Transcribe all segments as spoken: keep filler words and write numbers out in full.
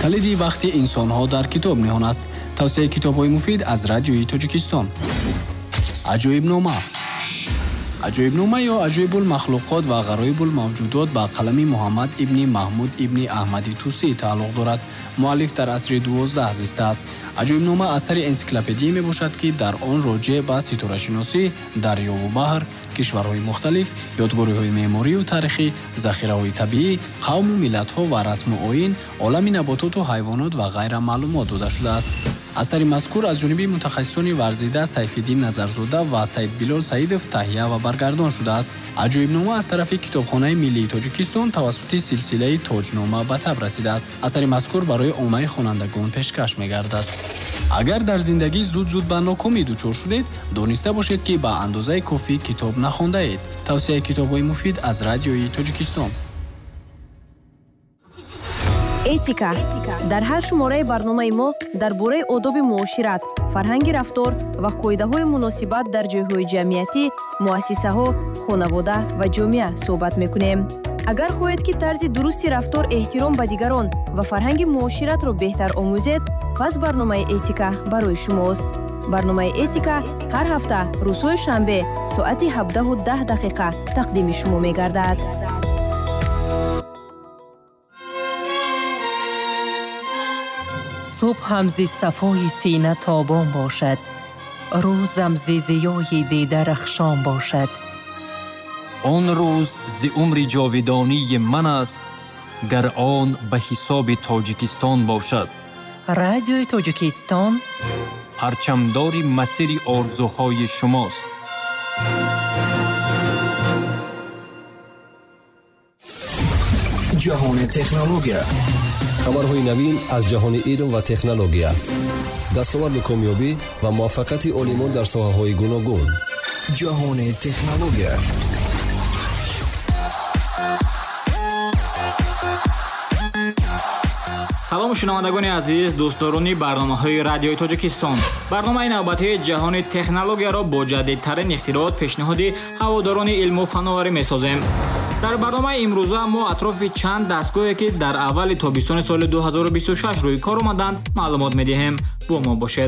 کلیدی وقتی انسان‌ها در کتاب نهان است. توصیه کتاب‌های مفید از رادیوی تاجیکستان. عجایب نامه. عجایب نامه یا عجایب المخلوقات و غرایب الموجودات با قلم محمد ابن محمود ابن احمدی توسی تعلق دارد. مؤلف در عصر دوازده زیسته است. عجایب نامه اثر انسیکلوپدی می باشد که در آن راجع به ستاره شناسی، دریا و بحر، کشورهای مختلف، یادگاری‌های معماری و تاریخی، ذخیره‌های طبیعی، قوم و ملت‌ها و رسم و آیین، عالم نباتات و حیوانات و غیره معلومات داده شده است. اثر مذکور از جانب متخصصان ورزیده سیف‌الدین نظرزاده و سید بلال سعیدов تهیه و برگردان شده است. عجایب نامه از طرف کتابخانه ملی تاجیکستان توسط سلسله تاجنامه به تب رسیده است. اثر مذکور برای عامه خوانندگان پیشکش می‌گردد. اگر در زندگی زود زود به ناکامی دچار شدید، دانسته باشید که به اندازه کافی کتاب نخوانده اید. توصیه کتاب‌های مفید از رادیوی تاجیکستان. этика дар ҳар шумораи барномаи мо дар бораи одоби муошират, фарҳанги рафтор ва қоидаҳои муносибат дар ҷойҳои ҷамъиятӣ, муассисаҳо, хонавода ва ҷомеа суҳбат мекунем. агар хоҳед ки тарзи дурусти рафтор, эҳтиром ба дигарон ва фарҳанги муоширатро беҳтар омӯзед, пас барномаи этика барои шумост. барномаи этика ҳар ҳафта рӯзҳои шанбе соати ҳабдаҳу даҳ дақиқа тақдими шумо мегардад. صبحم زی صفای سینه تابان باشد، روزم زی ضیای دیده رخشان باشد. آن روز زی عمر جاودانی من است، گر آن به حساب تاجیکستان باشد. رادیوی تاجیکستان پرچمداری مسیر آرزوهای شماست. جهان تکنولوژی، خبرهای نوین از جهان علم و تکنولوژی، دستاورد کامیابی و موفقیت عالمان در ساحه‌های گوناگون. جهان تکنولوژی. салому шунавандагони азиз, дӯстдорони барномаҳои радиои тоҷикистон. барномаи навбатии ҷаҳони технологияро бо ҷадидтарин ихтироот пешниҳоди ҳаводорони илму фанноварӣ месозем. дар барномаи имрӯза мо атрофи чанд дастгоҳе ки дар аввали тобистони соли ду ҳазору бисту шаш рӯи кор омаданд маълумот медиҳем. бо мо бошед.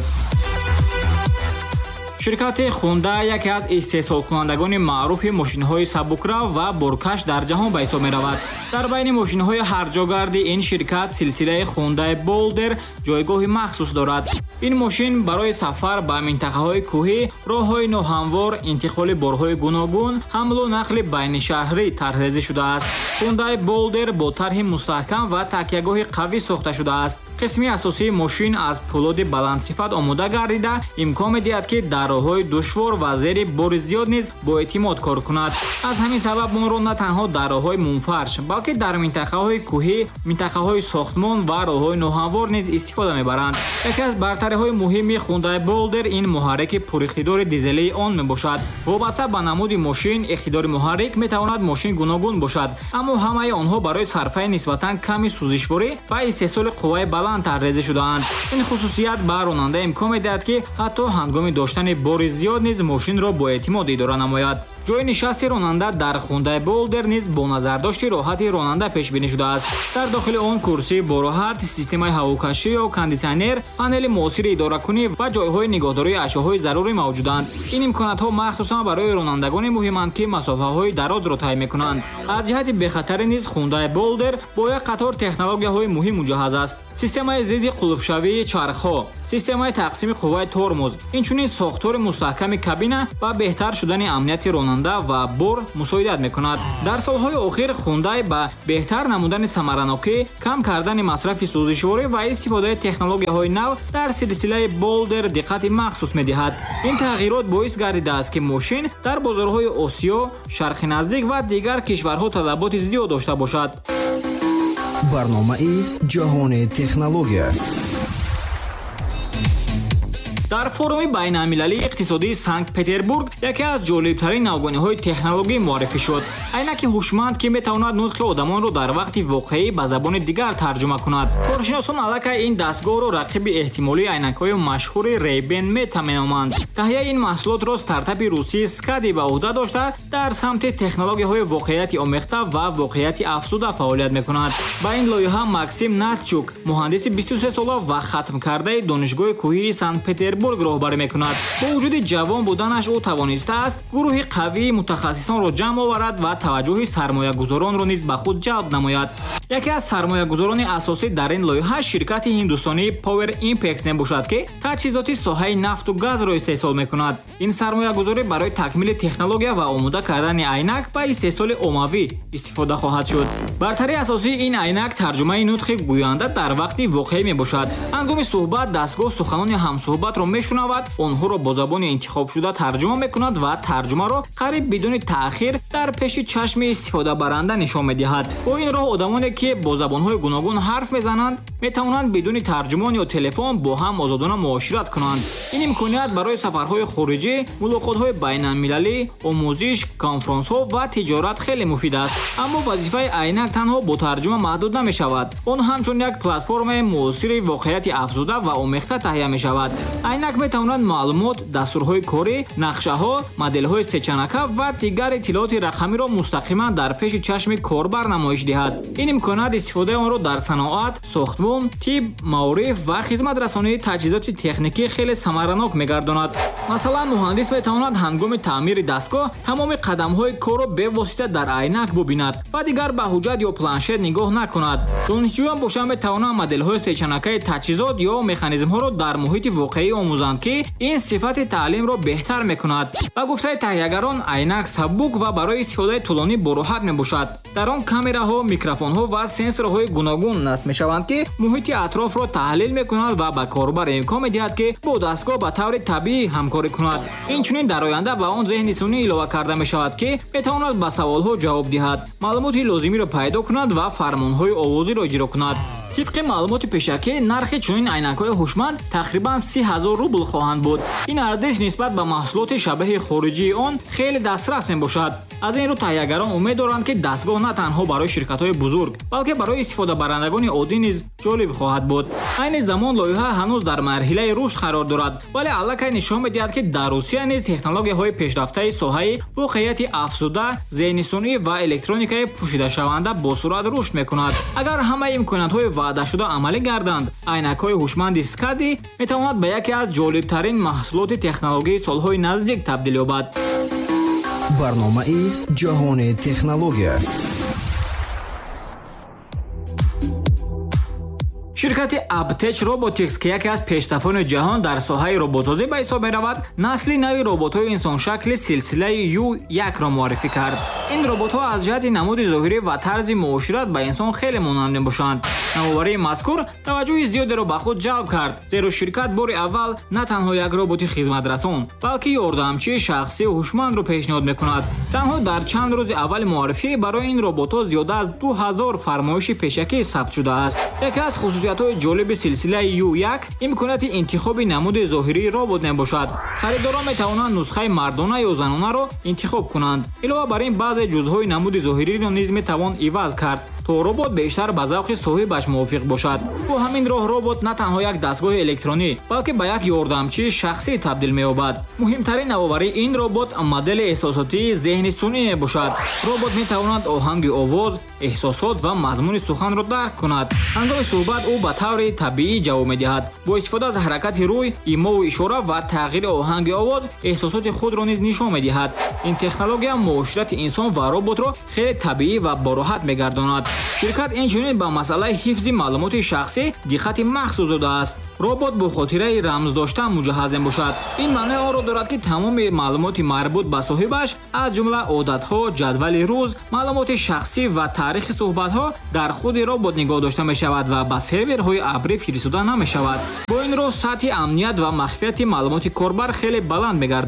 ширкати Honda яке аз истеҳсолкунандагони маъруфи мошинҳои сабукрав ва боркаш дар ҷаҳон ба ҳисоб меравад. дар байни мошинҳои ҳарҷогарди ин ширкат силсилаи Honda Boulder ҷойгоҳи махсус дорад. ин мошин барои сафар ба минтақаҳои кӯҳӣ, роҳҳои ноҳамвор, интиқоли борҳои гуногун, ҳамлу нақли байнишаҳрӣ тарҳрезӣ шудааст. Honda Boulder бо тарҳи мустаҳкам ва такягоҳи қавӣ сохта шудааст. қисми асосии мошин аз пӯлоди баландсифат омода гардида, имкон медиҳад ки дар роҳҳои душвор ва зери бори зиёд низ боэътимод кор кунад. аз ҳамин сабаб онро на танҳо дар роҳҳои мунфарш, балки дар минтақаҳои кӯҳӣ, минтақаҳои сохтмон ва роҳҳои ноҳамвор низ истифода мебаранд. яке аз бартариҳои муҳими Honda Boulder ин муҳаррики пуриқтидори дизелии он мебошад. вобаста ба намуди мошин, иқтидори муҳаррик метавонад мошин гуногун бошад, аммо ҳамаи онҳо барои сарфаи нисбатан ками сӯзишворӣ ва истеҳсоли қувваи баланд тарҳрезӣ шудаанд. ин хусусият ба ронанда имкон медиҳад ки ҳатто ҳангоми доштани бори зиёд низ мошинро боэътимод идора намояд. ҷои нишасти ронанда дар Honda Boulder низ бо назардошти роҳати ронанда пешбинӣ шудааст. дар дохили он курсӣ бо роҳат, системаи ҳавокашӣ ё кондитсионер, панели муосири идоракунӣ ва ҷойҳои нигоҳдории ашёҳои зарурӣ мавҷуданд. ин имконатҳо махсусан барои ронандагоне муҳиманд, ки масофаҳои дарозро тай мекунанд. аз ҷиҳати бехатарӣ низ Honda Boulder бо як қатор технологияҳои муҳим муҷаҳҳаз аст. системаи зидди қулфшавии чархҳо, системаи тақсими қувваи тормоз, инчунин сохтори мустаҳками кабина ба беҳтар шудани амнияти ронанда ва бор мусоидат мекунад. дар солҳои охир Honda ба беҳтар намудани самаранокӣ, кам кардани масрафи сӯзишворӣ ва истифодаи технологияҳои нав дар силсилаи Boulder диққати махсус медиҳад. ин тағйирот боис гардидааст, ки мошин дар бозорҳои Осиё, Шарқи наздик ва дигар кишварҳо талаботи зиёд дошта бошад. барномаи ҷаҳони технология. дар форуми байналмилалии иқтисодии Санкт Петербург яке аз ҷолибтарин навгониҳои технологӣ муаррифӣ шуд. айнаки ҳушманд ки метавонад нутқи одамонро дар вақти воқеӣ ба забони дигар тарҷума кунад. Коршиносон аллакай ин дастгоҳро рақиби эҳтимолии айнакҳои машҳури Ray-Ban Meta меноманд. Таҳияи ин маҳсулотро стартапи русии Skady ба уҳда дошта дар самти технологияҳои воқеияти омехта ва воқеияти афзуда фаъолият мекунад. Ба ин лоиҳа Максим Натчук, муҳандиси бисту се сола ва хатмкардаи донишгоҳи кӯҳии Санкт-Петербург роҳбарӣ мекунад. Бо вуҷуди ҷавон буданаш ӯ тавонистааст гурӯҳи қавии мутахассисонро ҷамъ оварад ва таваҷҷӯҳи сармоягузоронро низ ба худ ҷалб намояд. Яке аз сармоягузорони асосӣ дар ин лоиҳа ширкати ҳиндустонии Power Impex мебошад, ки таҷҳизоти соҳаи нафту газро истеҳсол мекунад. Ин сармоягузорӣ барои такмили технология ва омода кардани айнак ба истеҳсоли оммавӣ истифода хоҳад шуд. Бартарии асосии ин айнак тарҷумаи нутқи гӯянда дар вақти воқеӣ мебошад. ҳангоми суҳбат дастгоҳ суханони ҳамсуҳбатро мешунавад, онҳоро бо забони интихобшуда тарҷума мекунад ва тарҷумаро қариб бидуни таъхир дар пеши чашми истифодабаранда нишон медиҳад. бо ин роҳ одамоне ки бо забонҳои гуногун ҳарф мезананд метавонанд бидуни тарҷумон ё телефон бо ҳам озодона муошират кунанд. ин имконият барои сафарҳои хориҷӣ, мулоқотҳои байналмилалӣ, омӯзиш, конфронсҳо ва тиҷорат хеле муфид аст. аммо вазифаи айнак танҳо бо тарҷума маҳдуд намешавад. он ҳамчун як платформаи муосири воқеияти афзуда ва омехта таҳия мешавад. айнак метавонад маълумот, дастурҳои корӣ, нақшаҳо, моделҳои сечанака ва дигар иттилооти рақамиро мустақиман дар пеши чашми корбар намоиш диҳад. ин имконият истифодаи онро дар саноат, сохтмон, тиб, маориф ва хизматрасонии таҷҳизоти техникӣ хеле самаранок мегардонад. масалан, муҳандис метавонад ҳангоми таъмири дастгоҳ тамоми қадамҳои корро бевосита дар айнак бубинад ва дигар ба ҳуҷҷат ё планшет нигоҳ накунад. донишҷӯям бошанд метавонанд моделҳои сечанакаи таҷҳизот ё механизмҳоро дар муҳити воқеӣ омӯзанд, ки ин сифати таълимро беҳтар мекунад. ба гуфтаи таҳиягарон, айнак сабук ва барои истифодаи тӯлонӣ бороҳат мебошад. дар он камераҳо, микрофонҳо ва сенсорҳои гуногун насб мешаванд, ки муҳити атрофро таҳлил мекунад ва ба корбар имкон медиҳад, ки бо дастгоҳ ба таври табиӣ ҳамкорӣ кунад. инчунин дар оянда ба он зеҳни сунӣ илова карда мешавад, ки метавонад ба саволҳо ҷавоб диҳад, маълумоти лозимиро пайдо кунад ва фармонҳои овозиро иҷро кунад. тибқи маълумоти пешакӣ, нархи чунин айнакҳои ҳушманд тақрибан си ҳазор рубл хоҳанд буд. ин арзиш нисбат ба маҳсулоти шабеҳи хориҷии он хеле дастрас мебошад. аз ин рӯ таҳиягарон умед доранд, ки дастгоҳ на танҳо барои ширкатҳои бузург, балки барои истифодабарандагони оддӣ низ ҷолиб хоҳад буд. айни замон лоиҳа ҳанӯз дар марҳилаи рушд қарор дорад, вале аллакай нишон медиҳад, ки дар Русия низ технологияҳои пешрафтаи соҳаи воқеияти афзуда, зеҳнисунӣ ва электроникаи пӯшидашаванда бо сурат рушд мекунад. агар ҳамаи имкониятҳои ваъдашуда амалӣ гарданд, айнакҳои ҳушманди Skady метавонад ба яке аз ҷолибтарин маҳсулоти технологии солҳои наздик табдил ёбад. барномаи ҷаҳони технология. ширкати Aptech Robotics, ки яке аз пешсафони ҷаҳон дар соҳаи роботсозӣ ба ҳисоб меравад, насли нави роботҳои инсоншакли силсилаи ю як-ро муаррифӣ кард. ин роботҳо аз ҷиҳати намуди зоҳирӣ ва тарзи муошират ба инсон хеле монанд мебошанд. навоварии мазкур таваҷҷӯҳи зиёдеро ба худ ҷалб кард, зеро ширкат бори аввал на танҳо як роботи хизматрасон, балки ёрдамчии шахсии ҳушмандро пешниҳод мекунад. танҳо дар чанд рӯзи аввали муаррифӣ барои ин роботҳо зиёда аз ду ҳазор фармоиши пешакӣ сабт шудааст. яке аз хусусиятҳои ҷолиби силсилаи ю як имконияти интихоби намуди зоҳирии робот мебошад. харидорон метавонанд нусхаи мардона ё занонаро интихоб кунанд. илова бар ин баъзе ҷузъҳои намуди зоҳириро низ метавон иваз кард, то робот бештар ба завқи соҳибаш мувофиқ бошад. бо ҳамин роҳ робот на танҳо як дастгоҳи электронӣ, балки ба як ёрдамчии шахсӣ табдил меёбад. муҳимтарин навоварии ин робот модели эҳсосотии зеҳни сунъӣ мебошад. робот метавонад оҳанги овоз, эҳсосот ва мазмуни суханро дарк кунад. ҳангоми суҳбат ӯ ба таври табиӣ ҷавоб медиҳад. бо истифода аз ҳаракати рӯй, имову ишора ва тағйири оҳанги овоз эҳсосоти худро низ нишон медиҳад. ин технология муоширати инсон ва роботро хеле табиӣ ва бороҳат мегардонад. ширкат инчунин ба масъалаи ҳифзи маълумоти шахсӣ диққати махсус додааст. робот бо хотираи рамздоштан муҷаҳҳаз мебошад. ин маънои онро дорад, ки тамоми маълумоти марбут ба соҳибаш, аз ҷумла одатҳо, ҷадвали рӯз, маълумоти шахсӣ ва таърихи суҳбатҳо дар худи робот нигоҳ дошта мешавад ва ба серверҳои абрӣ фиристода намешавад. бо ин роҳ сатҳи амният ва махфияти маълумоти корбар хеле баланд мегардад.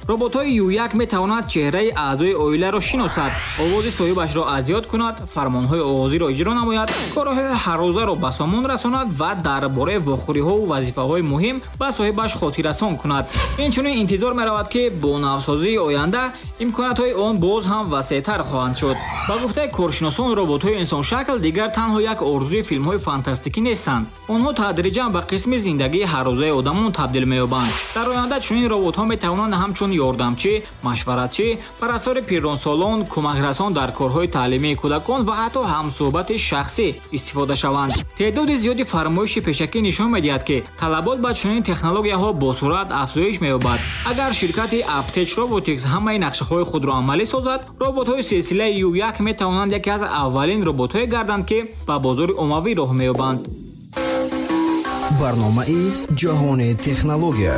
роботҳои ю як метавонад чеҳраи аъзои оиларо шиносад, овози соҳибашро азёд кунад, фармонҳои овозиро иҷро намояд, корҳои ҳаррӯзаро ба сомон расонад ва дар бораи вохӯриҳо ва вазифаҳои муҳим ба соҳибаш хотиррасон кунад. Инчунин интизор меравад, ки бо навсозии оянда имкониятҳои он боз ҳам васеътар хоҳанд шуд. Ба гуфтаи коршиносон, роботҳои инсоншакл дигар танҳо як орзуи филмҳои фантастикӣ нестанд. онҳо тадриҷан ба қисми зиндагии ҳаррӯзаи одамон табдил меёбанд. дар оянда чунин роботҳо метавонанд ҳамчун ёрдамчӣ, машваратчӣ, парастори пирронсолон, кӯмакрасон дар корҳои таълимии кӯдакон ва ҳатто ҳамсӯҳбати шахсӣ истифода шаванд. теъдоди зиёди фармоиши пешакӣ нишон медиҳад, ки талабот ба чунин технологияҳо бо суръат афзоиш меёбад. агар ширкати Aptech Robotics ҳамаи нақшаҳои худро амалӣ созад, роботҳои силсилаи ю як метавонанд яке аз аввалин роботҳое гарданд, ки ба бозори оммавӣ роҳ меёбанд. барномаи ҷаҳони технология.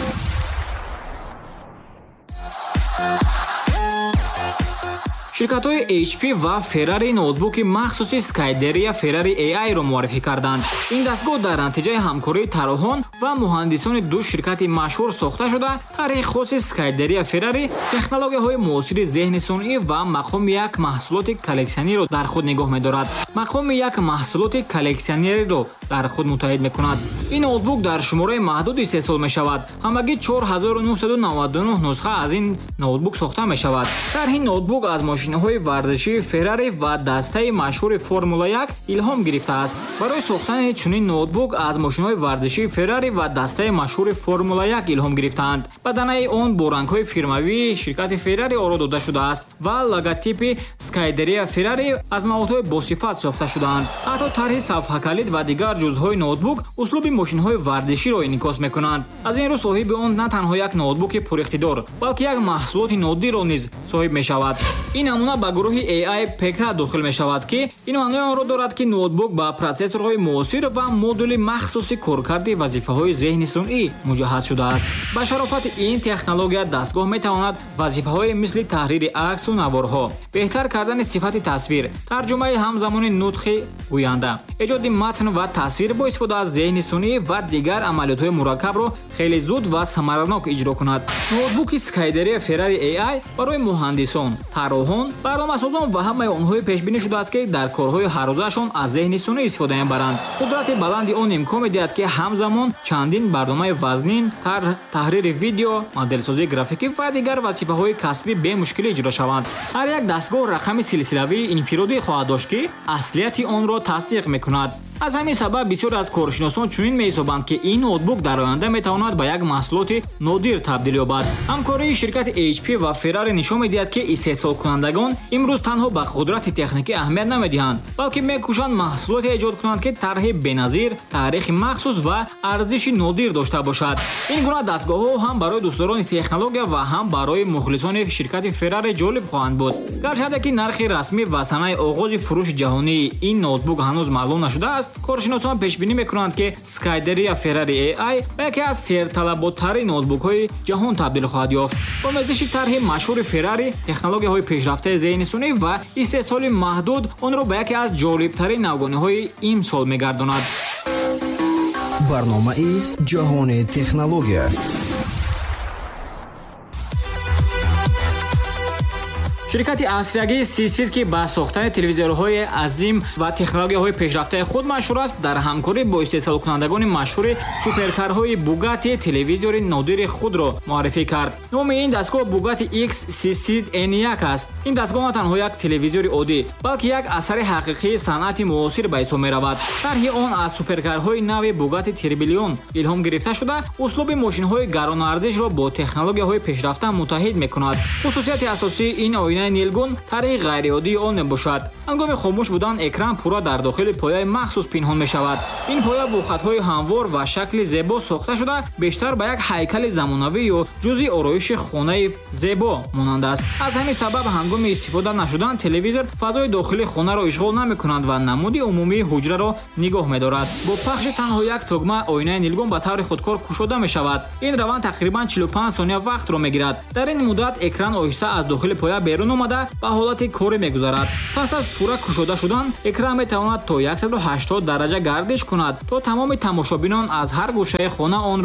ширкатҳои эйч пи ва Ferrari ноутбуки махсуси Skyderia Ferrari эй ай-ро муаррифӣ карданд. ин дастгоҳ дар натиҷаи ҳамкории тарроҳон ва муҳандисони ду ширкати машҳур сохта шуда, тарҳи хоси Skyderia Ferrari технологияҳои муосири зеҳни сунъӣ ва мақоми як маҳсулоти коллексионерро дар худ нигоҳ медорад. мақоми як маҳсулоти коллексионериро дар худ муттаҳид мекунад. ин ноутбук дар шумораи маҳдуд истеҳсол мешавад. ҳамагӣ чор ҳазору нуҳсаду наваду нӯҳ нусха аз ин ноутбук сохта мешавад. тарҳи ноутбук аз машинаҳои варзишии Ferrari ва дастаи машҳури Формула як илҳом гирифтааст. барои сохтани чунин ноутбук аз машинаҳои варзишии Ferrari ва дастаи машҳури Формула як илҳом гирифтаанд. баданаи он бо рангҳои фирмавии ширкати Ferrari оро дода шудааст ва логотипи Skyderia Ferrari аз маводҳои босифат сохта шудаанд. ҳатто тарҳи сафҳакалид ва дигар ҷузъҳои ноутбук услуби машинҳои варзиширо инъикос мекунанд. аз ин рӯ соҳиби он на танҳо як ноутбуки пуриқтидор, балки як маҳсулоти нодирро низ соҳиб мешавад. ин намуна ба гурӯҳи эй ай пи кей дохил мешавад, ки ин маънои онро дорад, ки ноутбук ба процессорҳои муосир ва модули махсуси коркарди вазифаҳои зеҳни сунъӣ муҷаҳҳаз шудааст. ба шарофати ин технология дастгоҳ метавонад вазифаҳое мисли таҳрири аксу наворҳо, беҳтар кардани сифати тасвир, тарҷумаи ҳамзамони нутқи гӯянда, эҷоди матн ва тасвир бо истифода аз зеҳни сунъӣ ва дигар амалиётҳои мураккабро хеле зуд ва самаранок иҷро кунад. ноутбуки Skyderia Ferrari эй ай барои муҳандисон, тарроҳон, барномасозон ва ҳамаи онҳое пешбинӣ шудааст, ки дар корҳои ҳаррӯзаашон аз зеҳни сунъӣ истифода мебаранд. қудрати баланди он имкон медиҳад, ки ҳамзамон чандин барномаи вазнин, тарҳ, таҳрири видео, моделсозии графикӣ ва дигар вазифаҳои касбӣ бемушкилӣ иҷро шаванд. ҳар як дастгоҳ рақами силсилавии инфиродӣ хоҳад дошт, ки аслияти онро тасдиқ мекунад. аз ҳамин сабаб бисёре аз коршиносон чунин меҳисобанд, ки ин ноутбук дар оянда метавонад ба як маҳсулоти нодир табдил ёбад. ҳамкории ширкати эйч пи ва Ferrari нишон медиҳад, ки истеҳсолкунандагон имрӯз танҳо ба қудрати техникӣ аҳамият намедиҳанд, балки мекӯшанд маҳсулоте эҷод кунанд, ки тарҳи беназир, таърихи махсус ва арзиши нодир дошта бошад. ин гуна дастгоҳҳо ҳам барои дӯстдорони технология ва ҳам барои мухлисони ширкати Ferrari ҷолиб хоҳанд буд. гарчанде ки нархи расмӣ ва санаи оғози фурӯши ҷаҳонии ин ноутбук ҳанӯз маълум нашудааст, коршиносон пешбинӣ мекунанд, ки Skyderia Ferrari эй ай ба яке аз серталаботтарин ноутбукҳои ҷаҳон табдил хоҳад ёфт. бо омезиши тарҳи машҳури Ferrari, технологияҳои пешрафтаи зеҳни сунъӣ ва истеҳсоли маҳдуд онро ба яке аз ҷолибтарин навгониҳои имсол мегардонад. барномаи ҷаҳони технология. ширкати австриягии Сисит, ки ба сохтани телевизорҳои азим ва технологияҳои пешрафтаи худ машҳур аст, дар ҳамкорӣ бо истеҳсолкунандагони машҳури суперкарҳои Bugatti телевизори нодири худро муаррифӣ кард. номи ин дастгоҳ Bugatti X Сисит эн як аст. ин дастгоҳ на танҳо як телевизори оддӣ, балки як асари ҳақиқии санъати муосир ба ҳисоб меравад. тарҳи он аз суперкарҳои нави Bugatti Tourbillon илҳом гирифта шуда, услуби мошинҳои гаронарзишро бо технологияҳои пешрафта муттаҳид мекунад. хусусияти асосии ин оина нилгун тарҳи ғайриоддии он мебошад. ҳангоми хомӯш будан экран пурра дар дохили пояи махсус пинҳон мешавад. ин поя бо хатҳои ҳамвор ва шакли зебо сохта шуда, бештар ба як ҳайкали замонавӣ ё ҷузъи ороиши хонаи зебо монанд аст. аз ҳамин сабаб ҳангоми истифода нашудан телевизор фазои дохили хонаро ишғол намекунад ва намуди умумии ҳуҷраро нигоҳ медорад. бо пахши танҳо як тугма оинаи нилгун ба таври худкор кушода мешавад. ин раванд тақрибан чилу панҷ сония вақтро мегирад. дар ин муддат экран оҳиста аз дохили поя берун омада ба ҳолати корӣ мегузарад. пас аз пурра кушода шудан, экран метавонад то сад ҳаштод дараҷа гардиш кунад, то тамоми тамошобинон аз ҳар гӯшаи хона онро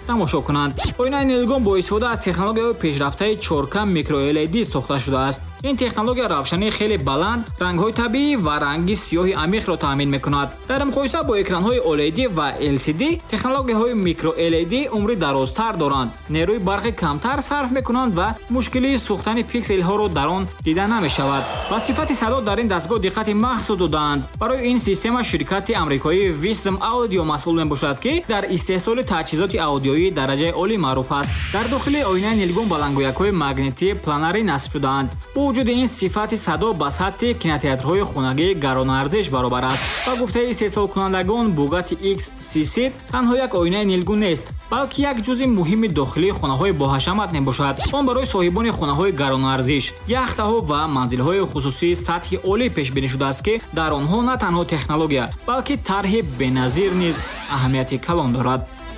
тамошо кунанд. Оинаи нилгон бо истифода аз технологияи пешрафтаи чоркам микро эл и ди сохта шудааст. ин технология равшании хеле баланд, рангҳои табиӣ ва ранги сиёҳи амиқро таъмин мекунад. дар муқоиса бо экранҳои о эл и ди ва эл си ди, технологияҳои микро эл и ди умри дарозтар доранд, нерӯи барқи камтар сарф мекунанд ва мушкилии сӯхтани пикселҳоро дар он дида намешавад. ва сифати садо дар ин дастгоҳ диққати махсус доданд. барои ин система ширкати амрикоии Wisdom Audio масъул мебошад, ки дар истеҳсоли таҷҳизоти аудиоии дараҷаи олӣ маъруф аст. дар дохили оинаи нилгон балангӯякҳои магнитии планарӣ насб шудаанд. бо вуҷуди ин сифати садо ба сатҳи кинотеатрҳои хонагии гаронарзиш баробар аст. ба гуфтаи истеҳсолкунандагон, Bugatti X C C танҳо як оинаи нилгун нест, балки як ҷузъи муҳими дохилии хонаҳои боҳашамат мебошад. он барои соҳибони хонаҳои гаронарзиш, яхтаҳо ва манзилҳои хусусии сатҳи олӣ пешбинӣ шудааст, ки дар онҳо на танҳо технология, балки тарҳи беназир низ аҳамияти калон дорад.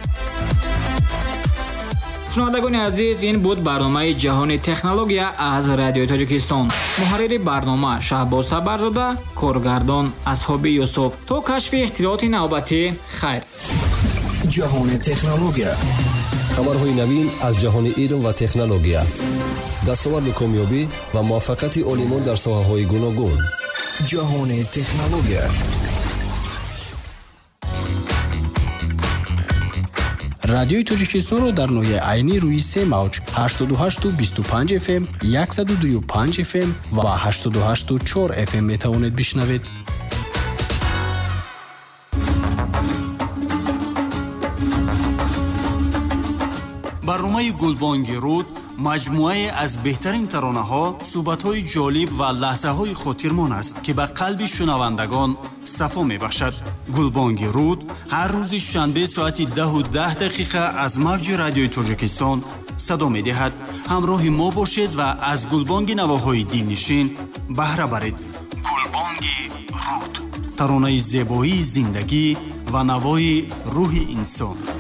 шунавандагони азиз, ин буд барномаи ҷаҳони технология аз Радиои Тоҷикистон. муҳаррири барнома Шаҳбоз Сабарзода, коргардон Асҳоби Юсуф. То кашфи ихтироъоти навбатӣ, хайр. ҷаҳони технология. хабарҳои навин аз ҷаҳони илм ва технология. дастоварди комёбӣ ва муваффақияти олимон дар соҳаҳои гуногун. ҷаҳони технология. радиои Тоҷикистонро дар ноҳияи айнӣ рӯи се мавҷ ҳаштоду ҳашту бисту панҷ эф эм, яксаду дую панҷ эф эм ва ҳаштоду ҳашту чор эф эм метавонед бишнавед. барномаи Гулбонги Руд маҷмуае аз беҳтарин таронаҳо, суҳбатҳои ҷолиб ва лаҳзаҳои хотирмон аст, ки ба қалби шунавандагон сафо мебахшад. Гулбонги Руд ҳар рӯзи шанбе соати даҳу даҳ дақиқа аз мавҷи Радиои Тоҷикистон садо медиҳад. ҳамроҳи мо бошед ва аз гулбонги навоҳои дилнишин баҳра баред. Гулбонги Руд, таронаи зебоии зиндагӣ ва навои рӯҳи инсон.